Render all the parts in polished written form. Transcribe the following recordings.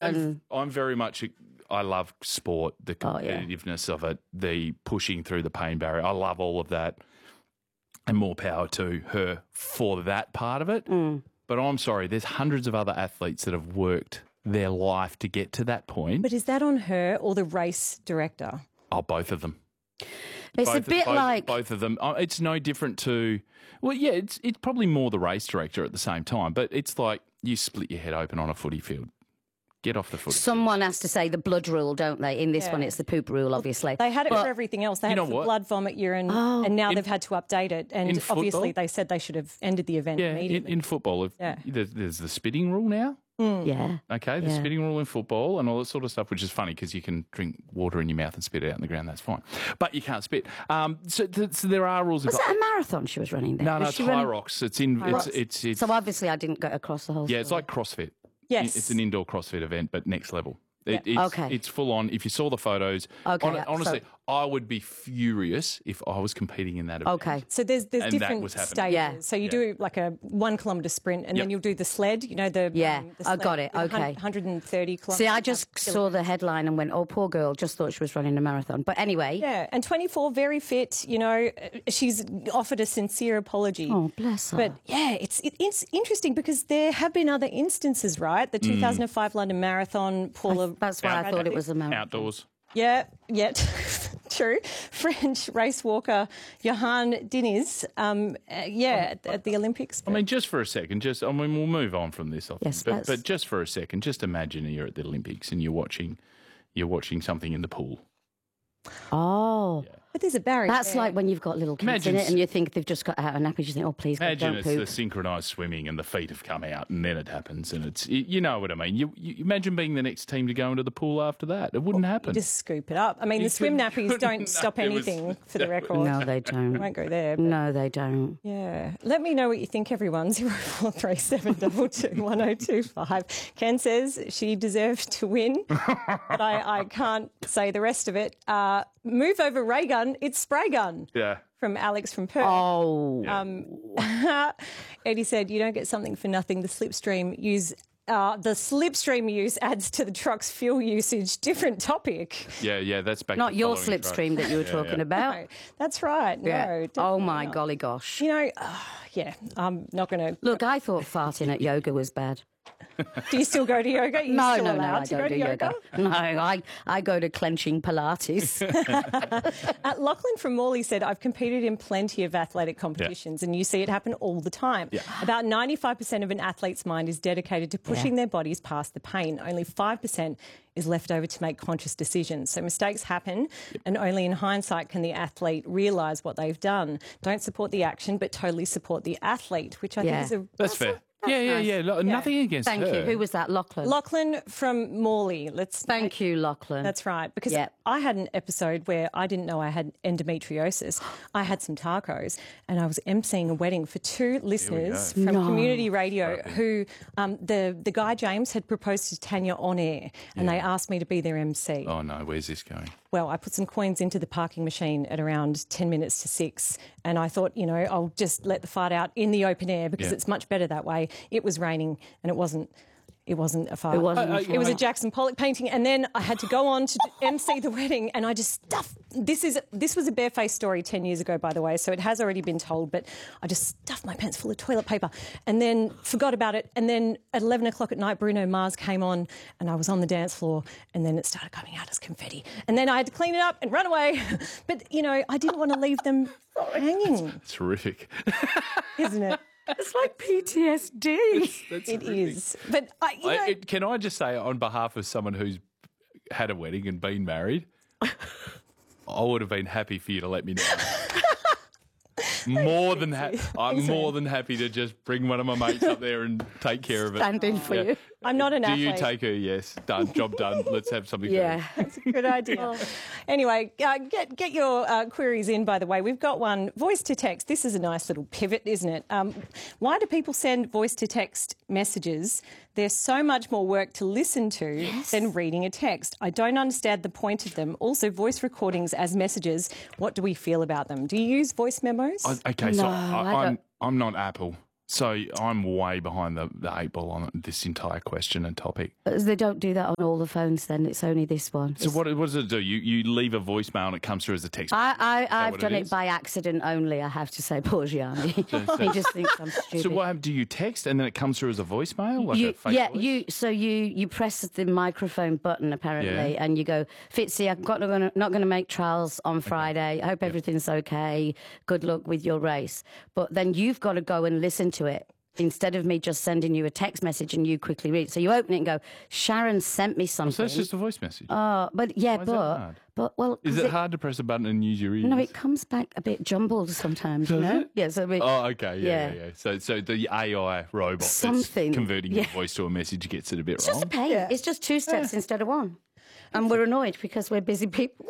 I'm very much. I love sport, the competitiveness of it, the pushing through the pain barrier. I love all of that, and more power to her for that part of it. But I'm sorry, there's hundreds of other athletes that have worked their life to get to that point. But is that on her or the race director? Oh, both of them. It's a bit like... Both of them. It's no different to... Well, yeah, it's probably more the race director at the same time, but it's like you split your head open on a footy field. Get off the footy field. Someone has to say the blood rule, don't they? In this one, it's the poop rule, obviously. They had it for everything else. They had it for blood, vomit, urine, and now they've had to update it. And obviously they said they should have ended the event immediately. In football, there's the spitting rule now. Yeah. Okay, the spitting rule in football and all that sort of stuff, which is funny because you can drink water in your mouth and spit it out in the ground. That's fine. But you can't spit. So there are rules. Was it a marathon she was running there? No, it's High Rocks. It's in. It's so obviously I didn't go across the whole story. Yeah, it's like CrossFit. Yes. It's an indoor CrossFit event, but next level. Okay. It's full on. If you saw the photos, honestly, I would be furious if I was competing in that event. Okay. So there's different stages. Yeah. So you do like a 1 kilometre sprint and then you'll do the sled, the sled, I got it. Okay. 130 kilometres. See, I just saw the headline and went, oh, poor girl, just thought she was running a marathon. But anyway. Yeah, and 24, very fit, she's offered a sincere apology. Oh, bless her. But yeah, it's interesting because there have been other instances, right? The 2005 London Marathon, Paula... That's why I thought it was a marathon. Outdoors. Yeah, true. French race walker Johan Diniz, at the Olympics. I mean, just for a second, we'll move on from this. Yes, but just for a second, just imagine you're at the Olympics and you're watching something in the pool. Oh. Yeah. But there's a barrier. That's like when you've got little kids in it and you think they've just got out of nappies. You think, oh, please, imagine don't it's poop. the synchronised swimming and the feet have come out and then it happens and it's, you know what I mean. You imagine being the next team to go into the pool after that. It wouldn't happen. You just scoop it up. I mean, the swim nappies don't stop anything for the record. No, they don't. I won't go there. No, they don't. Yeah. Let me know what you think, everyone. 0437 22 1025. Ken says she deserved to win, but I can't say the rest of it. Move over ray gun, it's spray gun. Yeah. From Alex from Perth. Oh. Eddie said, you don't get something for nothing. The slipstream use adds to the truck's fuel usage. Different topic. Yeah, that's back Not to your following slipstream that you were talking about. No, that's right. No. Oh, my golly gosh. I'm not going to... Look, I thought farting at yoga was bad. Do you still go to yoga? No, I don't do yoga. No, I go to clenching Pilates. Lachlan from Morley said, I've competed in plenty of athletic competitions and you see it happen all the time. Yeah. About 95% of an athlete's mind is dedicated to pushing their bodies past the pain. Only 5% is left over to make conscious decisions. So mistakes happen and only in hindsight can the athlete realise what they've done. Don't support the action but totally support the athlete, which I think is That's fair. Yeah. Nothing against her. Thank you. Who was that? Lachlan? Lachlan from Morley. Thank you, Lachlan. That's right. Because I had an episode where I didn't know I had endometriosis. I had some tacos and I was emceeing a wedding for 2 listeners from community radio who the guy James had proposed to Tanya on air and they asked me to be their MC. Oh, no. Where's this going? Well, I put some coins into the parking machine at around 10 minutes to 6 and I thought, I'll just let the fart out in the open air because it's much better that way. It was raining and it wasn't a fart. It wasn't. It was a Jackson Pollock painting and then I had to go on to MC the wedding and I just stuffed. This was a barefaced story 10 years ago, by the way, so it has already been told, but I just stuffed my pants full of toilet paper and then forgot about it. And then at 11 o'clock at night, Bruno Mars came on and I was on the dance floor and then it started coming out as confetti. And then I had to clean it up and run away. But, I didn't want to leave them hanging. It's horrific. Isn't it? It's like PTSD. It is. But, can I just say on behalf of someone who's had a wedding and been married, I would have been happy for you to let me know. I'm more than happy to just bring one of my mates up there and take care of it. Stand in for you. I'm not an athlete. Do you take her? Yes. Done. Job done. Let's have something. That's a good idea. Anyway, get your queries in, by the way. We've got one, voice to text. This is a nice little pivot, isn't it? Why do people send voice to text messages? There's so much more work to listen to than reading a text. I don't understand the point of them. Also, voice recordings as messages, what do we feel about them? Do you use voice memos? Okay, so I'm not Apple. So I'm way behind the 8 ball on this entire question and topic. They don't do that on all the phones then. It's only this one. So what does it do? You leave a voicemail and it comes through as a text. I've done it by accident only, I have to say. Poor Gianni. He just thinks I'm stupid. So what happens? Do you text and then it comes through as a voicemail? Like a fake voice? You press the microphone button apparently and you go, Fitzy, I'm not going to make trials on Friday. I hope everything's okay. Good luck with your race. But then you've got to go and listen to it instead of me just sending you a text message and you quickly read. So you open it and go, Sharon sent me something. So it's just a voice message. But is it hard to press a button and use your ears? No, it comes back a bit jumbled sometimes. Does it? Yeah. So okay. Yeah. So the AI robot that's converting your voice to a message gets it a bit it's wrong. Just a pain. Yeah. It's just 2 steps instead of 1. And we're annoyed because we're busy people.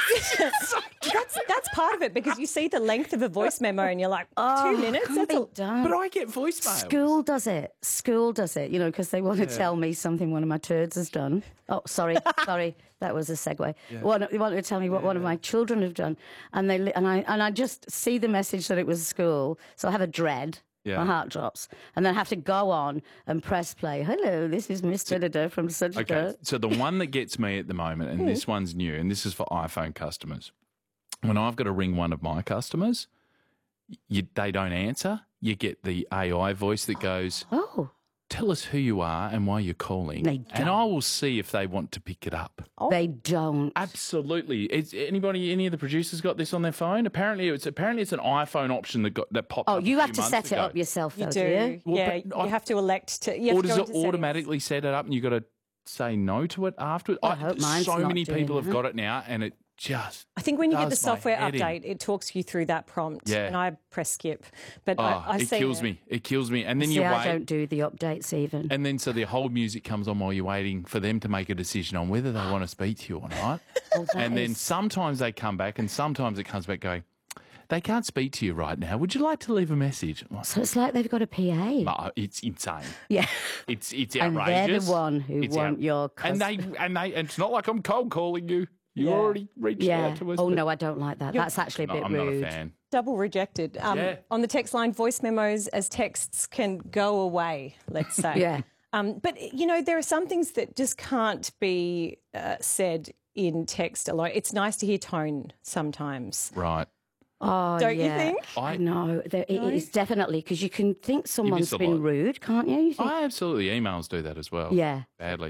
That's part of it, because you see the length of a voice memo and you're like, 2 minutes? That's all done. But I get voicemails. School does it, because they want to tell me something one of my turds has done. Oh, sorry, that was a segue. Yeah. They wanted to tell me what one of my children have done, and I just see the message that it was school, so I have a dread. Yeah. My heart drops. And then I have to go on and press play. Hello, this is Miss Da-da-da from such a Okay, so the one that gets me at the moment, and this one's new, and this is for iPhone customers. When I've got to ring one of my customers, they don't answer. You get the AI voice that goes, tell us who you are and why you're calling. They don't. And I will see if they want to pick it up. They don't. Absolutely. Is any of the producers got this on their phone? Apparently it's an iPhone option that popped up. Oh, you have to set it up yourself, though, do you? Well, you have to elect to. Or does it automatically set it up and you've got to say no to it afterwards? I hope mine's so not many people doing have got it now, and it just. I think when you get the software update, it talks you through that prompt, and I press skip. But it kills me. It kills me, and then you wait. I don't do the updates even. And then so the whole music comes on while you're waiting for them to make a decision on whether they want to speak to you or not. And then sometimes they come back, and sometimes it comes back going, they can't speak to you right now. Would you like to leave a message? So it's like they've got a PA. No, it's insane. Yeah, it's outrageous. And they're the one who want your customer. And it's not like I'm cold calling you. You already reached out to us. Oh, no, I don't like that. That's actually a bit I'm rude. I'm not a fan. Double rejected. On the text line, voice memos as texts can go away, let's say. Yeah. But, there are some things that just can't be said in text alone. It's nice to hear tone sometimes. Right. Oh, don't you think? I know. It is definitely, because you can think someone's been rude, can't you? Absolutely. Emails do that as well. Yeah. Badly.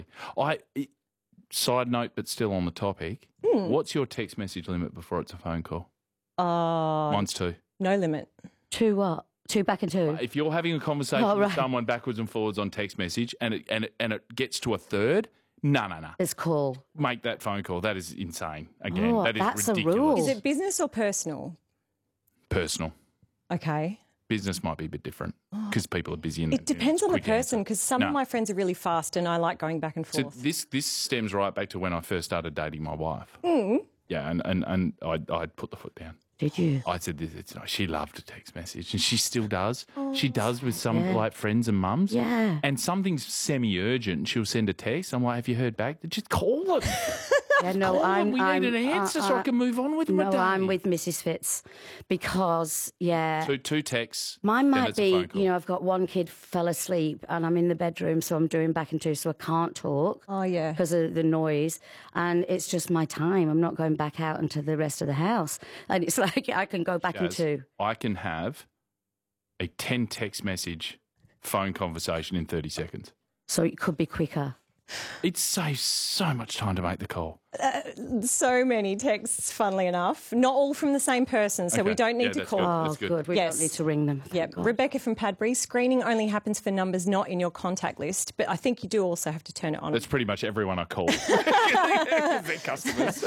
Side note, but still on the topic, what's your text message limit before it's a phone call? Mine's 2. No limit. 2 what? 2 back and 2? If you're having a conversation with someone backwards and forwards on text message and it gets to a third, no. It's cool. Make that phone call. That is insane. Again, that is that's ridiculous. A rule. Is it business or personal? Personal. Okay. Business might be a bit different because people are busy. It depends on the person, because some of my friends are really fast and I like going back and forth. So this stems right back to when I first started dating my wife. Yeah, and I'd put the foot down. Did you? I said this. She loved a text message, and she still does. She does with some like friends and mums. Yeah. And something's semi-urgent, she'll send a text. I'm like, have you heard back? Just call them. Yeah, no, we need an answer so I can move on with my day. No, I'm with Mrs. Fitz because, Two texts. Mine might be, I've got one kid fell asleep and I'm in the bedroom, so I'm doing back and 2, so I can't talk. Oh, yeah. Because of the noise. And it's just my time. I'm not going back out into the rest of the house. And it's like I can go back in 2. I can have a 10 text message phone conversation in 30 seconds. So it could be quicker. It saves so much time to make the call. So many texts, funnily enough. Not all from the same person, so we don't need to call. Oh, good. We don't need to ring them. Yep. Rebecca from Padbury, screening only happens for numbers not in your contact list, but I think you do also have to turn it on. That's pretty much everyone I call. They're customers.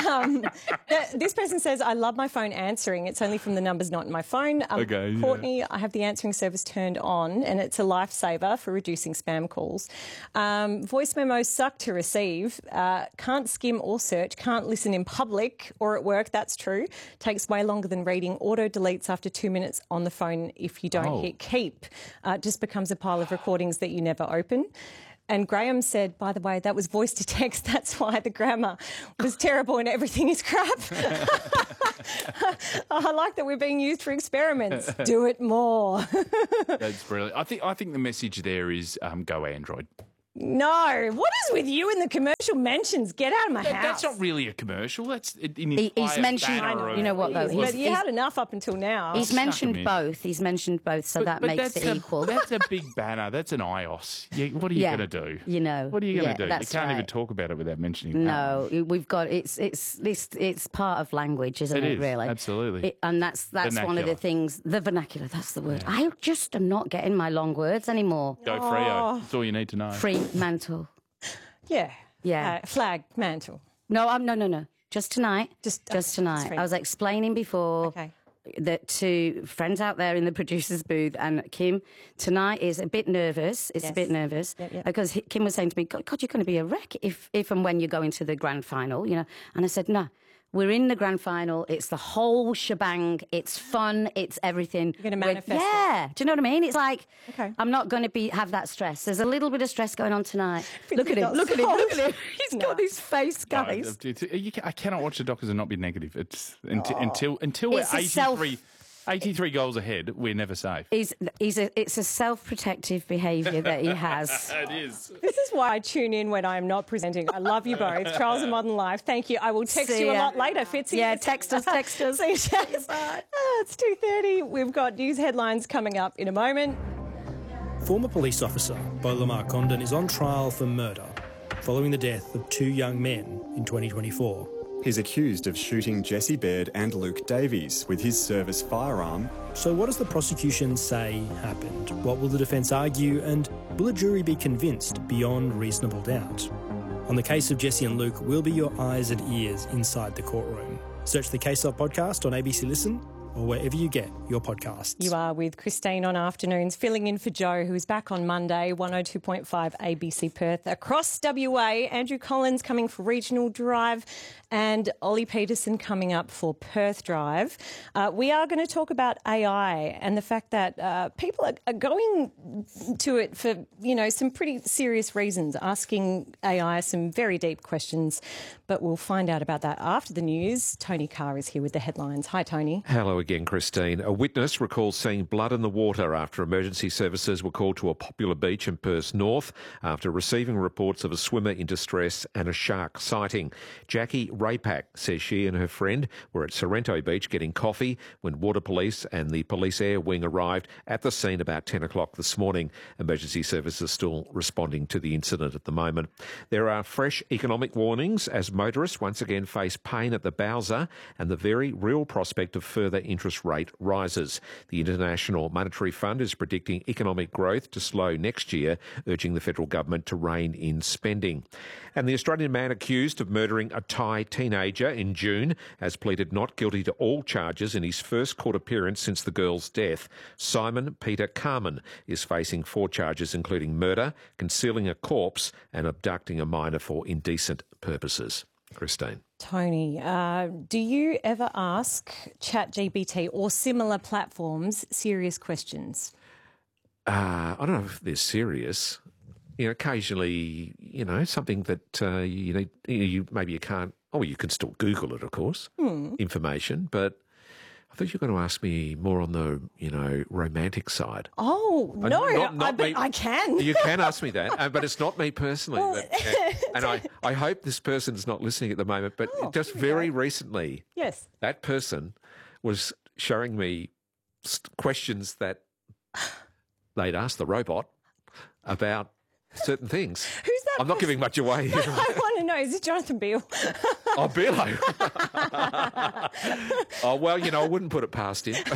This person says, I love my phone answering. It's only from the numbers not in my phone. Courtney, I have the answering service turned on, and it's a lifesaver for reducing spam calls. Voice memos suck to receive. Can't skim or search, can't listen in public or at work, that's true. Takes way longer than reading. Auto deletes after 2 minutes on the phone if you don't hit keep. Just becomes a pile of recordings that you never open. And Graham said, by the way, that was voice to text. That's why the grammar was terrible and everything is crap. I like that we're being used for experiments. Do it more. That's brilliant. I think the message there is go Android. No. What is with you in the commercial mentions? Get out of my house. That's not really a commercial. That's he's mentioned. You know what though? But you had enough up until now. He's mentioned both. He's mentioned both, so that makes it equal. That's a big banner. That's an iOS. What are you going to do? You know. What are you going to do? You can't right. even talk about it without mentioning that. No, we've got it's part of language, isn't it? Really, absolutely. And that's one of the things. The vernacular. That's the word. I just am not getting my long words anymore. Go Freo. That's all you need to know. Mantle. Yeah. Flag, mantle. No, no. Just tonight. Just tonight. I was explaining before that to friends out there in the producer's booth, and Kim tonight is a bit nervous. It's a bit nervous because Kim was saying to me, God, you're going to be a wreck if and when you go into the grand final, you know. And I said, no. We're in the grand final. It's the whole shebang. It's fun. It's everything. You're going to manifest it. Yeah. Do you know what I mean? It's like, I'm not going to have that stress. There's a little bit of stress going on tonight. Look at him. Look at him. He's got his face, guys. I cannot watch the Dockers and not be negative. It's until we're 83 goals ahead, we're never safe. It's a self-protective behaviour that he has. It is. This is why I tune in when I am not presenting. I love you both. Trials of Modern Life. Thank you. I will text you a lot later, Fitzy. Yeah, text us. See you, Jess. It's 2:30. We've got news headlines coming up in a moment. Former police officer Bolamar Condon is on trial for murder following the death of 2 young men in 2024. He's accused of shooting Jesse Baird and Luke Davies with his service firearm. So what does the prosecution say happened? What will the defence argue? And will a jury be convinced beyond reasonable doubt? On the case of Jesse and Luke, we'll be your eyes and ears inside the courtroom. Search the Case Of podcast on ABC Listen or wherever you get your podcasts. You are with Christine on Afternoons, filling in for Joe, who is back on Monday, 102.5 ABC Perth. Across WA, Andrew Collins coming for Regional Drive and Ollie Peterson coming up for Perth Drive. We are going to talk about AI and the fact that people are going to it for, some pretty serious reasons, asking AI some very deep questions. But we'll find out about that after the news. Tony Carr is here with the headlines. Hi, Tony. Hello again, Christine. A witness recalls seeing blood in the water after emergency services were called to a popular beach in Perth's north after receiving reports of a swimmer in distress and a shark sighting. Jackie Raypack says she and her friend were at Sorrento Beach getting coffee when Water Police and the Police Air Wing arrived at the scene about 10 o'clock this morning. Emergency services still responding to the incident at the moment. There are fresh economic warnings as motorists once again face pain at the Bowser and the very real prospect of further interest rate rises. The International Monetary Fund is predicting economic growth to slow next year, urging the federal government to rein in spending. And the Australian man accused of murdering a Thai teenager in June has pleaded not guilty to all charges in his first court appearance since the girl's death. Simon Peter Carman is facing 4 charges, including murder, concealing a corpse and abducting a minor for indecent purposes. Christine. Tony, do you ever ask ChatGPT or similar platforms serious questions? I don't know if they're serious. Occasionally, something that maybe you can't. Oh, you can still Google it, of course, information. But I thought you were going to ask me more on the, romantic side. Oh, no, I can. You can ask me that, but it's not me personally. Well, and I hope this person's not listening at the moment, but just very recently, yes, that person was showing me questions that they'd asked the robot about certain things. Who's that? I'm not giving much away here. I want to know, is it Jonathan Beale? Oh, Beale. Oh, well, I wouldn't put it past him.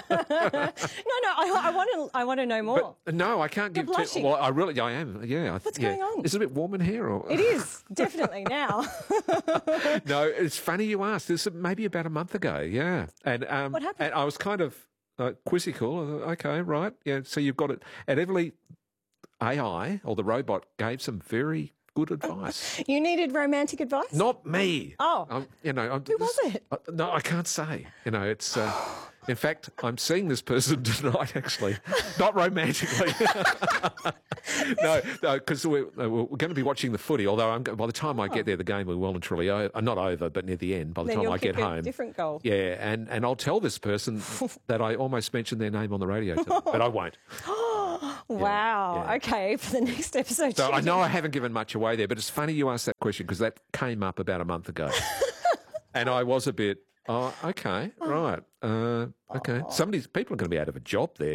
I want to know more. But, no, I can't give too. Well, I am. Yeah. What's going on? Is it a bit warm in here? Or? It is, definitely now. No, it's funny you asked. This is maybe about a month ago, yeah. And what happened? And I was kind of quizzical. I thought, okay, right. Yeah, so you've got it. And Everly AI, or the robot, gave some very good advice. You needed romantic advice? Not me. Oh. Who was it? No, I can't say. It's In fact, I'm seeing this person tonight, actually. Not romantically. No, because we're going to be watching the footy, although by the time I get there, the game will well and truly not over, but near the end, by the time I get home. Different goal. Yeah, and I'll tell this person that I almost mentioned their name on the radio tonight, but I won't. Wow. Yeah. Okay, for the next episode. So I know I haven't given much away there, but it's funny you asked that question because that came up about a month ago. And I was a bit, okay, right. Okay. People are going to be out of a job there,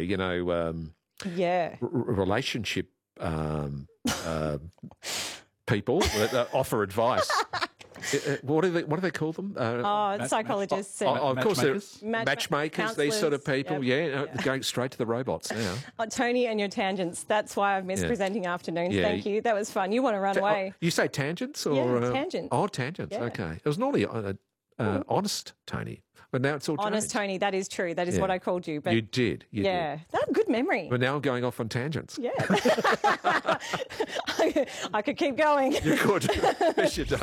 relationship people that offer advice. What do they call them? Psychologists. Of course, they're matchmakers, these sort of people. Yep. Going straight to the robots now. Tony and your tangents. That's why I've missed presenting afternoons. Yeah. Thank you. That was fun. You want to run away. You say tangents? Or, tangents. Oh, tangents. Yeah. Okay. It was normally honest Tony. But now it's all honest Tony. That is true. That is what I called you. But you did. You did. That good memory. But now I'm going off on tangents. Yeah. I could keep going. You could. Yes, you don't.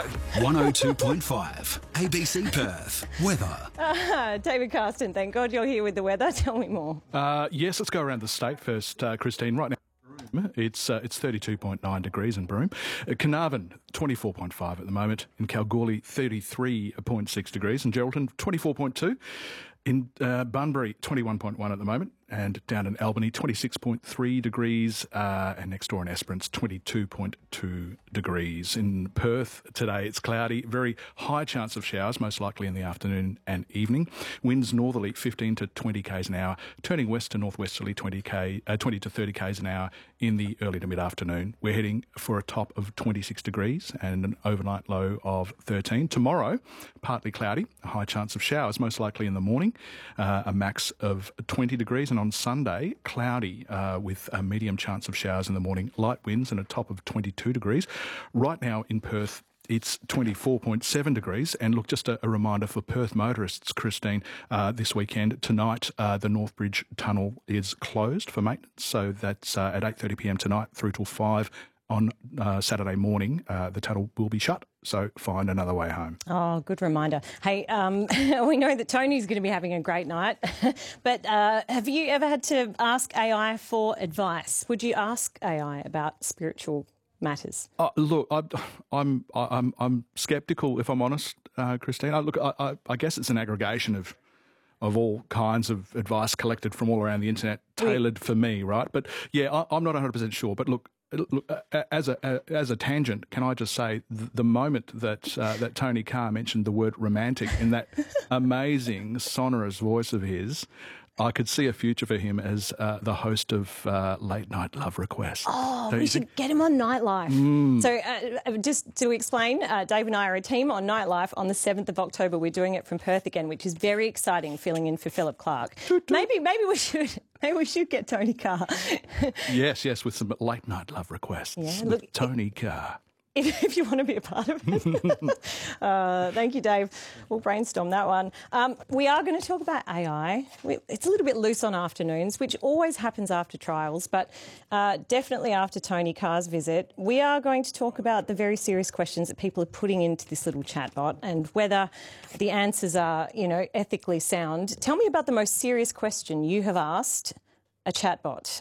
102.5 ABC Perth. Weather. David Carston, thank God you're here with the weather. Tell me more. Yes, let's go around the state first, Christine. Right now, it's 32.9 degrees in Broome. Carnarvon, 24.5 at the moment. In Kalgoorlie, 33.6 degrees. In Geraldton, 24.2. In Bunbury, 21.1 at the moment. And down in Albany, 26.3 degrees. And next door in Esperance, 22.2 degrees. In Perth today, it's cloudy. Very high chance of showers, most likely in the afternoon and evening. Winds northerly 15 to 20 k's an hour, turning west to northwesterly 20 to 30 k's an hour in the early to mid-afternoon. We're heading for a top of 26 degrees and an overnight low of 13. Tomorrow, partly cloudy, a high chance of showers, most likely in the morning, a max of 20 degrees. And on Sunday, cloudy with a medium chance of showers in the morning, light winds and a top of 22 degrees. Right now in Perth, it's 24.7 degrees. And look, just a reminder for Perth motorists, Christine, this weekend, tonight, the Northbridge Tunnel is closed for maintenance. So that's at 8:30pm tonight through till 5 on Saturday morning. The tunnel will be shut. So find another way home. Oh, good reminder. Hey, we know that Tony's going to be having a great night, but have you ever had to ask AI for advice? Would you ask AI about spiritual matters? Look, I'm sceptical, if I'm honest, Christine. I guess it's an aggregation of all kinds of advice collected from all around the internet, tailored for me, right? But yeah, I'm not 100% sure. But look, as a tangent, can I just say the moment that Tony Carr mentioned the word romantic in that amazing sonorous voice of his, I could see a future for him as the host of Late Night Love Request. Oh, we should get him on Nightlife. So just to explain, Dave and I are a team on Nightlife on the 7th of October. We're doing it from Perth again, which is very exciting, filling in for Philip Clark. Maybe we should get Tony Carr. yes, with some Late Night Love Requests with Tony Carr. If you want to be a part of it. Thank you, Dave. We'll brainstorm that one. We are going to talk about AI. It's a little bit loose on afternoons, which always happens after trials, but definitely after Tony Carr's visit. We are going to talk about the very serious questions that people are putting into this little chatbot and whether the answers are, ethically sound. Tell me about the most serious question you have asked a chatbot,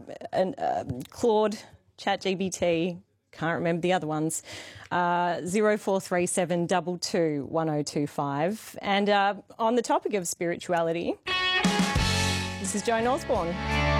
Claude, ChatGPT. Can't remember the other ones. 0437 22 1025. And on the topic of spirituality, this is Joan Osborne.